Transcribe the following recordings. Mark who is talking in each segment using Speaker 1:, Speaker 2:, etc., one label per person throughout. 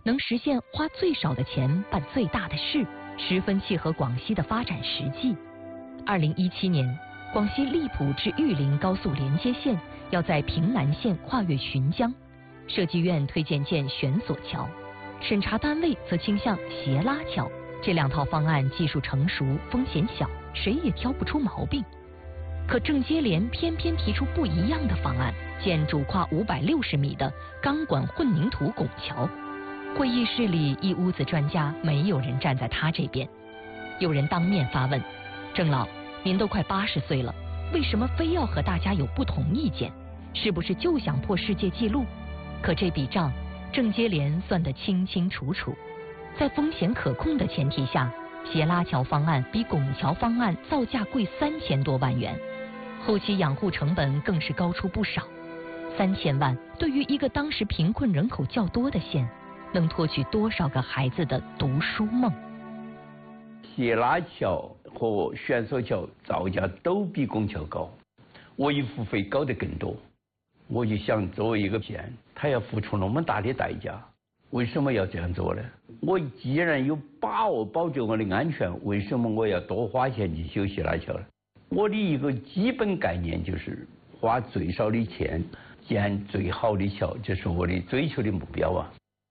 Speaker 1: 能实现花最少的钱办最大的事，十分契合广西的发展实际。2017年，广西荔浦至玉林高速连接线要在平南县跨越浔江，设计院推荐建悬索桥，审查单位则倾向斜拉桥。这两套方案技术成熟，风险小，谁也挑不出毛病。可郑接连偏偏提出不一样的方案，建主跨560米的钢管混凝土拱桥。会议室里一屋子专家，没有人站在他这边。有人当面发问：郑老，您都快80岁了，为什么非要和大家有不同意见？是不是就想破世界纪录？可这笔账，郑接连算得清清楚楚。在风险可控的前提下，斜拉桥方案比拱桥方案造价贵3000多万元，后期养护成本更是高出不少。3000万对于一个当时贫困人口较多的县，能托举多少个孩子的读书梦？
Speaker 2: 斜拉桥和悬索桥造价都比拱桥高，维护费高得更多。我就想，作为一个县，他要付出那么大的代价，为什么要这样做呢？我既然有把握保证我的安全，为什么我要多花钱去修斜拉桥呢？我的一个基本概念就是花最少的钱建最好的桥，这是我的追求的目标啊。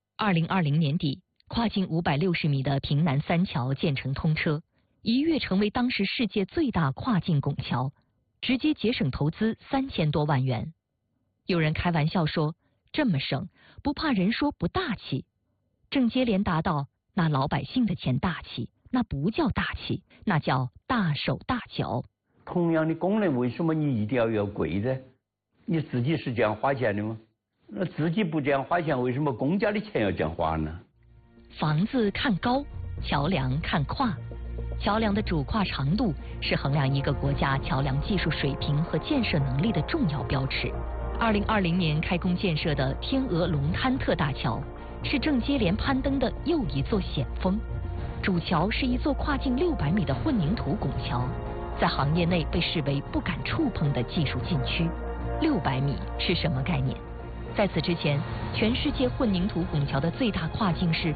Speaker 1: 2020年底，跨径560米的平南3桥建成通车，一跃成为当时世界最大跨境拱桥，直接节省投资3000多万元。有人开玩笑说，这么省，不怕人说不大气。郑接连答道，拿老百姓的钱大气，那不叫大气，那叫大手大脚。
Speaker 2: 同样的功能，为什么你一定要贵呢？你自己是这样花钱的吗？那自己不这样花钱，为什么公家的钱要这样花呢？
Speaker 1: 房子看高，桥梁看跨。桥梁的主跨长度是衡量一个国家桥梁技术水平和建设能力的重要标尺。2020年开工建设的天鹅龙滩特大桥，是郑接连攀登的又一座险峰。主桥是一座跨径600米的混凝土拱桥，在行业内被视为不敢触碰的技术禁区。600米是什么概念？在此之前，全世界混凝土拱桥的最大跨径是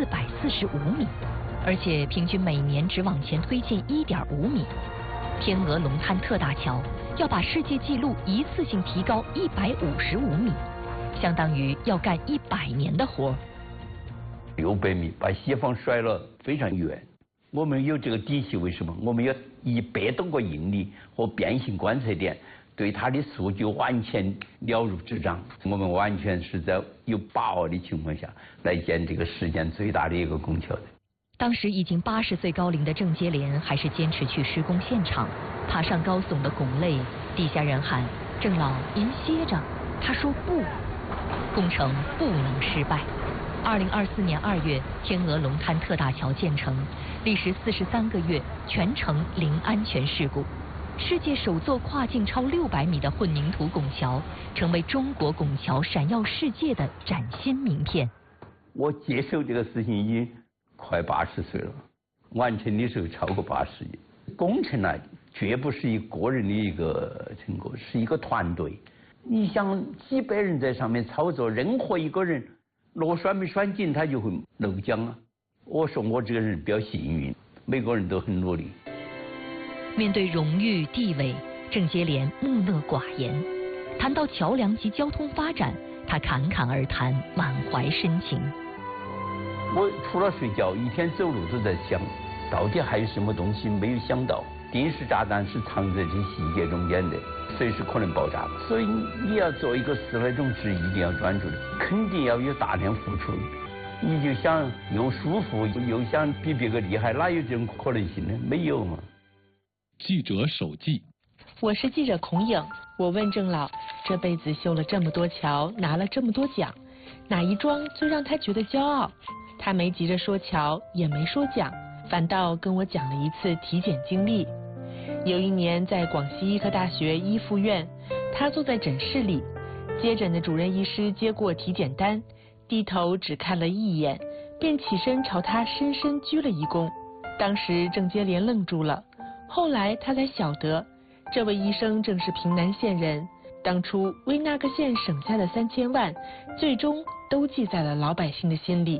Speaker 1: 445米，而且平均每年只往前推进1.5米。天鹅龙滩特大桥要把世界纪录一次性提高155米，相当于要干100年的活。
Speaker 2: 600米把西方甩了非常远，我们有这个底气，为什么？我们有100多个应力和变形观测点，对它的数据完全了如指掌。我们完全是在有把握的情况下来建这个世界最大的一个拱桥的。
Speaker 1: 当时已经80岁高龄的郑接连还是坚持去施工现场，爬上高耸的拱肋，底下人喊：“郑老，您歇着。”他说不，工程不能失败。2024年2月，天鹅龙滩特大桥建成，历时43个月，全程零安全事故。世界首座跨径超600米的混凝土拱桥，成为中国拱桥闪耀世界的崭新名片。
Speaker 2: 我接受这个事情已经快80岁了，完成的时候超过80岁。工程呢，绝不是一个人的一个成果，是一个团队。你想几百人在上面操作，任何一个人螺栓没栓紧，他就会漏浆啊。我说我这个人比较幸运，每个人都很努力。
Speaker 1: 面对荣誉地位，郑接连木讷寡言。谈到桥梁及交通发展，他侃侃而谈，满怀深情。
Speaker 2: 我除了睡觉，一天走路都在想，到底还有什么东西没有想到？定时炸弹是藏在这些细节中间的，随时可能爆炸。所以你要做一个事那种事，一定要专注的，肯定要有大量付出。你就想又舒服又想比别个厉害，哪有这种可能性呢？没有嘛。
Speaker 3: 记者手记。
Speaker 4: 我是记者孔颖，我问郑老，这辈子修了这么多桥，拿了这么多奖，哪一桩最让他觉得骄傲？他没急着说桥，也没说奖，反倒跟我讲了一次体检经历。有一年在广西医科大学医附院，他坐在诊室里，接诊的主任医师接过体检单，低头只看了一眼，便起身朝他深深鞠了一躬。当时郑接连愣住了，后来他才晓得，这位医生正是平南县人，当初为那个县省下的3000万，最终都记在了老百姓的心里。